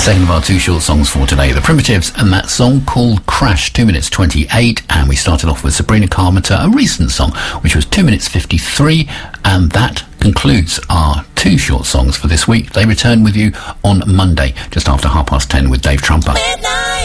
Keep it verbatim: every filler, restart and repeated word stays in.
Second of our two short songs for today, The Primitives and that song called Crash, two minutes twenty-eight, and we started off with Sabrina Carpenter, a recent song, which was two minutes fifty-three, and that concludes our two short songs for this week. They return with you on Monday, just after half past ten with Dave Trumper. Midnight.